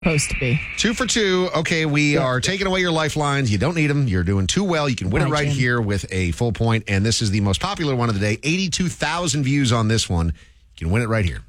Supposed to be. 2 for 2. Okay, we are taking away your lifelines. You don't need them. You're doing too well. You can win it right here with a full point. And this is the most popular one of the day. 82,000 views on this one. You can win it right here.